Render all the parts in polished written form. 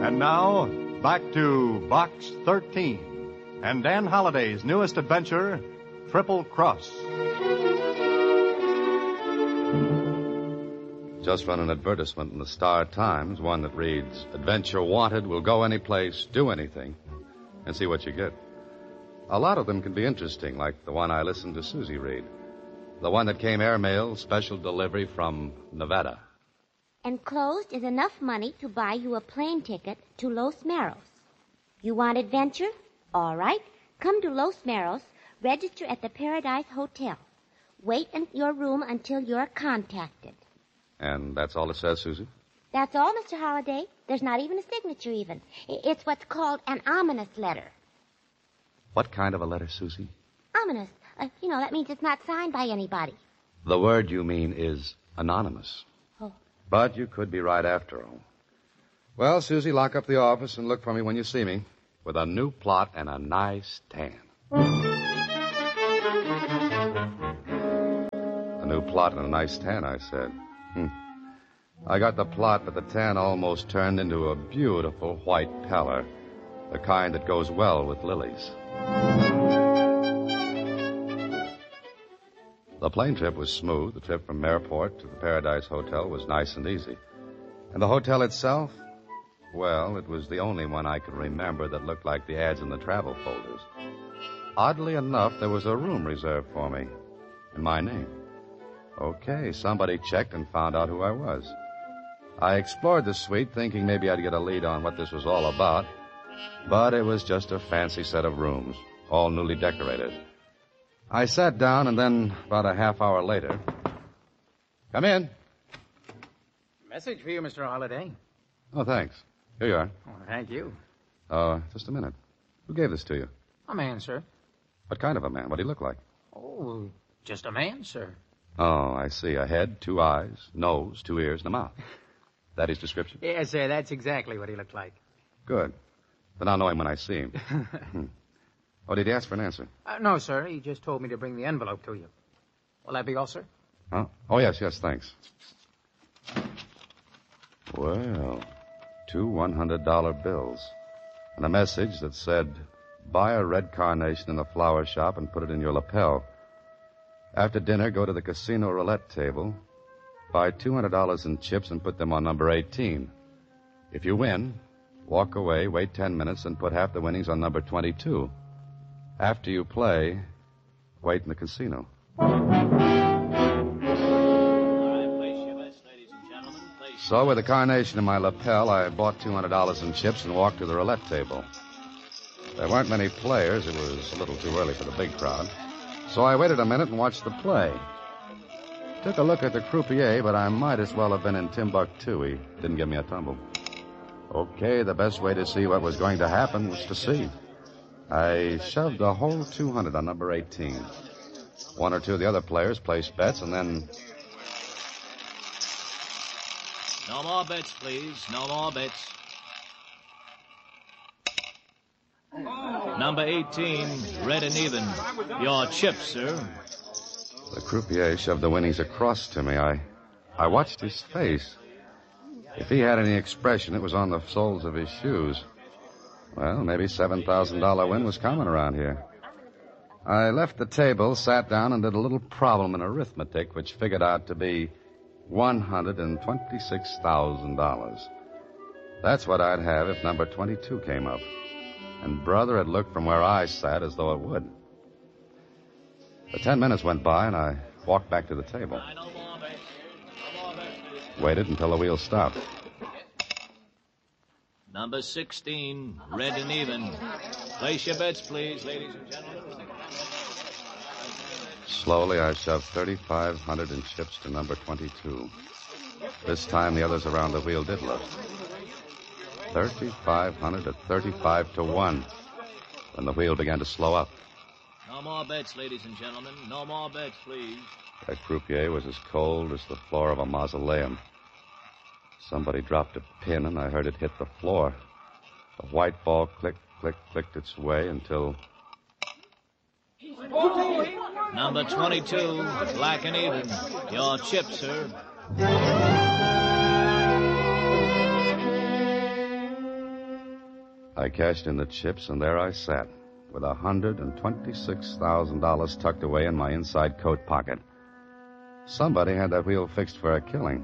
And now, back to Box 13 and Dan Holliday's newest adventure, Triple Cross. Just run an advertisement in the Star Times, one that reads, Adventure Wanted, will go any place, do anything, and see what you get. A lot of them can be interesting, like the one I listened to Susie read. The one that came airmail, special delivery from Nevada. Enclosed is enough money to buy you a plane ticket to Los Meros. You want adventure? All right. Come to Los Meros, register at the Paradise Hotel. Wait in your room until you're contacted. And that's all it says, Susie? That's all, Mr. Holliday. There's not even a signature even. It's what's called an ominous letter. What kind of a letter, Susie? Ominous. That means it's not signed by anybody. The word you mean is anonymous. Oh. But you could be right after all. Well, Susie, lock up the office and look for me when you see me with a new plot and a nice tan. A new plot and a nice tan, I said. I got the plot, but the tan almost turned into a beautiful white pallor, the kind that goes well with lilies. The plane trip was smooth. The trip from Airport to the Paradise Hotel was nice and easy. And the hotel itself? Well, it was the only one I could remember that looked like the ads in the travel folders. Oddly enough, there was a room reserved for me in my name. Okay, somebody checked and found out who I was. I explored the suite, thinking maybe I'd get a lead on what this was all about, but it was just a fancy set of rooms, all newly decorated. I sat down, and then about a half hour later... Come in. Message for you, Mr. Holliday. Oh, thanks. Here you are. Oh, thank you. Just a minute. Who gave this to you? A man, sir. What kind of a man? What did he look like? Oh, just a man, sir. Oh, I see. A head, 2 eyes, nose, 2 ears, and a mouth. That his description? Yes, sir. That's exactly what he looked like. Good. Then I'll know him when I see him. Oh, did he ask for an answer? No, sir. He just told me to bring the envelope to you. Will that be all, sir? Oh, yes, thanks. Well, 2 $100 bills. And a message that said, buy a red carnation in the flower shop and put it in your lapel. After dinner, go to the casino roulette table, buy $200 in chips and put them on number 18. If you win, walk away, wait 10 minutes, and put half the winnings on number 22. After you play, wait in the casino. So with the carnation in my lapel, I bought $200 in chips and walked to the roulette table. There weren't many players. It was a little too early for the big crowd. So I waited a minute and watched the play. Took a look at the croupier, but I might as well have been in Timbuktu. He didn't give me a tumble. Okay, the best way to see what was going to happen was to see. I shoved the whole 200 on number 18. 1 or 2 of the other players placed bets, and then... No more bets, please. No more bets. Number 18, red and even. Your chips, sir. The croupier shoved the winnings across to me. I watched his face. If he had any expression, it was on the soles of his shoes. Well, maybe $7,000 win was common around here. I left the table, sat down, and did a little problem in arithmetic, which figured out to be $126,000. That's what I'd have if number 22 came up. And brother, it looked from where I sat as though it would. The 10 minutes went by, and I walked back to the table. Waited until the wheel stopped. Number 16, red and even. Place your bets, please, ladies and gentlemen. Slowly, I shoved 3,500 in chips to number 22. This time, the others around the wheel did look. 3,500 at 35 to 1. Then the wheel began to slow up. No more bets, ladies and gentlemen. No more bets, please. That croupier was as cold as the floor of a mausoleum. Somebody dropped a pin, and I heard it hit the floor. The white ball clicked its way until... Number 22, black and even. Your chip, sir. I cashed in the chips, and there I sat, with $126,000 tucked away in my inside coat pocket. Somebody had that wheel fixed for a killing.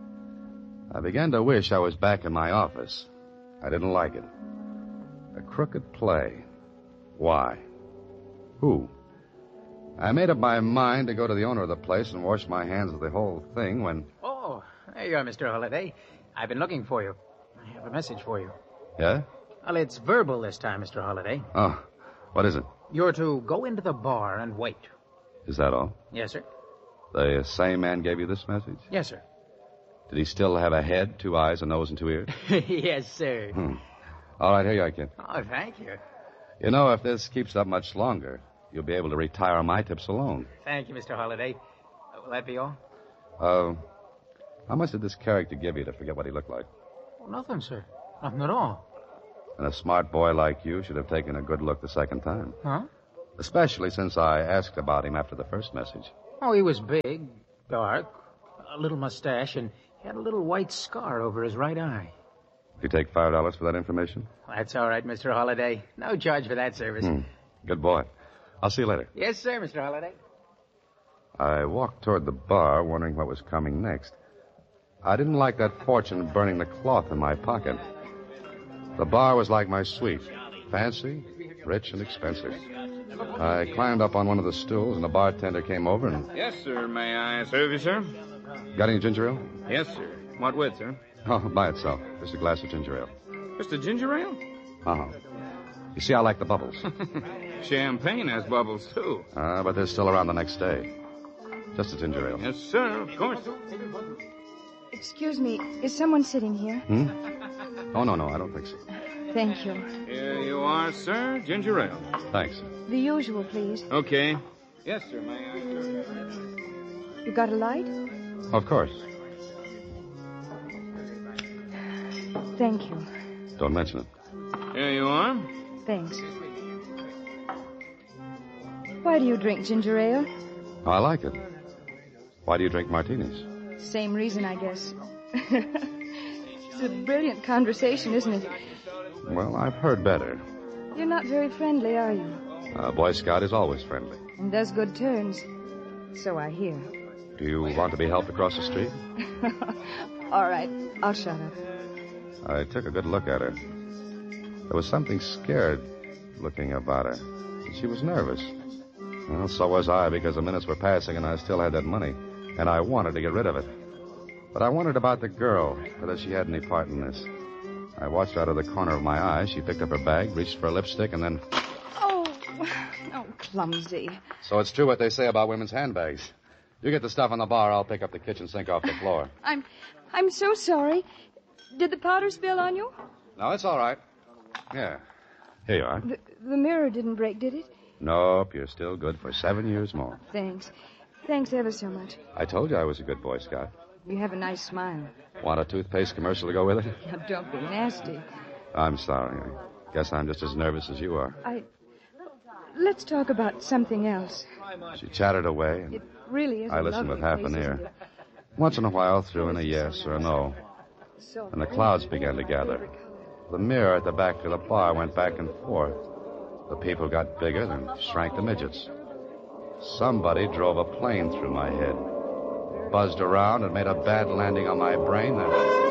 I began to wish I was back in my office. I didn't like it. A crooked play. Why? Who? I made up my mind to go to the owner of the place and wash my hands of the whole thing when... Oh, there you are, Mr. Holliday. I've been looking for you. I have a message for you. Yeah? Well, it's verbal this time, Mr. Holliday. Oh, what is it? You're to go into the bar and wait. Is that all? Yes, sir. The same man gave you this message? Yes, sir. Did he still have a head, 2 eyes, a nose, and 2 ears? Yes, sir. All right, here you are, kid. Oh, thank you. You know, if this keeps up much longer, you'll be able to retire on my tips alone. Thank you, Mr. Holliday. Will that be all? How much did this character give you to forget what he looked like? Oh, nothing, sir. Nothing at all. And a smart boy like you should have taken a good look the second time. Huh? Especially since I asked about him after the first message. Oh, he was big, dark, a little mustache, and he had a little white scar over his right eye. You take $5 for that information? That's all right, Mr. Holliday. No charge for that service. Good boy. I'll see you later. Yes, sir, Mr. Holliday. I walked toward the bar, wondering what was coming next. I didn't like that fortune burning the cloth in my pocket. The bar was like my suite. Fancy, rich, and expensive. I climbed up on one of the stools, and the bartender came over and... Yes, sir. May I serve you, sir? Got any ginger ale? Yes, sir. What with, sir? Oh, by itself. Just a glass of ginger ale. Just a ginger ale? Uh-huh. You see, I like the bubbles. Champagne has bubbles, too. But they're still around the next day. Just a ginger ale. Yes, sir, of course. Excuse me, is someone sitting here? Oh, no, I don't think so. Thank you. Here you are, sir. Ginger ale. Thanks. The usual, please. Okay. Yes, sir. May I, sir? You got a light? Of course. Thank you. Don't mention it. Here you are. Thanks. Why do you drink ginger ale? I like it. Why do you drink martinis? Same reason, I guess. It's a brilliant conversation, isn't it? Well, I've heard better. You're not very friendly, are you? A Boy Scout is always friendly. And does good turns. So I hear. Do you want to be helped across the street? All right, I'll shut up. I took a good look at her. There was something scared looking about her. She was nervous. Well, so was I, because the minutes were passing and I still had that money. And I wanted to get rid of it. But I wondered about the girl, whether she had any part in this. I watched her out of the corner of my eye. She picked up her bag, reached for a lipstick, and then... Oh, clumsy. So it's true what they say about women's handbags. You get the stuff on the bar, I'll pick up the kitchen sink off the floor. I'm so sorry. Did the powder spill on you? No, it's all right. Yeah. Here you are. The mirror didn't break, did it? Nope, you're still good for 7 years more. Thanks. Thanks ever so much. I told you I was a good Boy Scout. You have a nice smile. Want a toothpaste commercial to go with it? Now, don't be nasty. I'm sorry. I guess I'm just as nervous as you are. Let's talk about something else. She chattered away, and It really is I a listened with lovely half an place, ear. isn't it? Once in a while, threw in a yes or a no. And the clouds began to gather. The mirror at the back of the bar went back and forth. The people got bigger, then shrank to midgets. Somebody drove a plane through my head. Buzzed around and made a bad landing on my brain, then...